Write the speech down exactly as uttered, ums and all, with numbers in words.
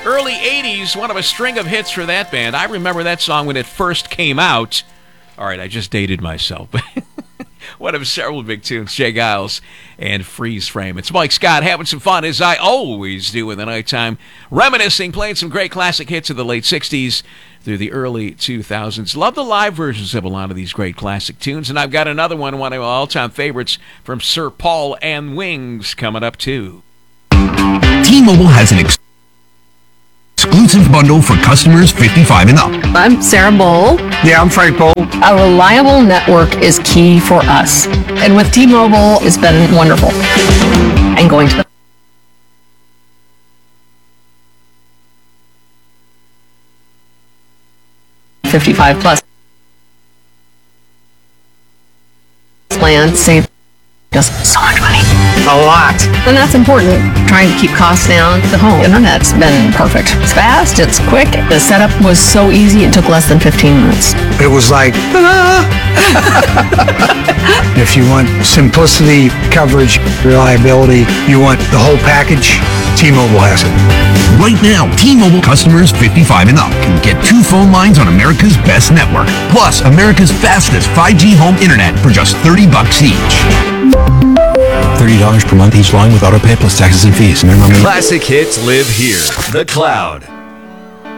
Early eighties, one of a string of hits for that band. I remember that song when it first came out. All right, I just dated myself. One of several big tunes, Jay Giles and Freeze Frame. It's Mike Scott having some fun, as I always do in the nighttime, reminiscing, playing some great classic hits of the late sixties through the early two thousands. Love the live versions of a lot of these great classic tunes, and I've got another one, one of my all-time favorites from Sir Paul and Wings coming up, too. T-Mobile has an ex- exclusive bundle for customers fifty-five and up. I'm Sarah Bowl. Yeah, I'm Frank Bowl. A reliable network is key for us. And with T-Mobile, it's been wonderful. And going to the fifty-five plus plan save just so much money. A lot. And that's important. Trying to keep costs down. The home internet's been perfect. It's fast, it's quick. The setup was so easy, it took less than fifteen minutes. It was like, ah. If you want simplicity, coverage, reliability, you want the whole package, T-Mobile has it. Right now, T-Mobile customers fifty-five and up can get two phone lines on America's best network, plus America's fastest five G home internet for just thirty bucks each. thirty dollars per month each line with auto pay plus taxes and fees. Minimum. Classic hits live here. The Cloud.